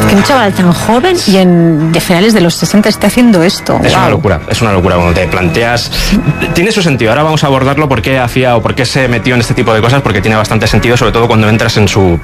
que un chaval tan joven y de finales de los 60 esté haciendo esto. Es wow. una locura cuando te planteas. Tiene su sentido, ahora vamos a abordarlo, por qué hacía o por qué se metió en este tipo de cosas, porque tiene bastante sentido, sobre todo cuando entras en su